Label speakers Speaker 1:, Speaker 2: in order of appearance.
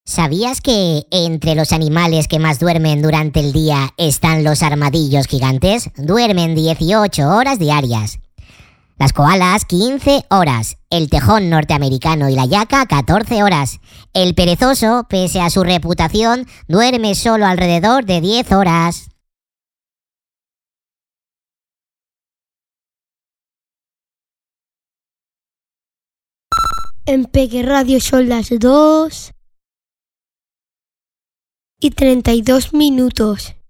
Speaker 1: ¿Sabías que entre los animales que más duermen durante el día están los armadillos gigantes? Duermen 18 horas diarias. Las koalas 15 horas, el tejón norteamericano y la yaca 14 horas. El perezoso, pese a su reputación, duerme solo alrededor de 10 horas.
Speaker 2: En Peque Radio son las 2:32.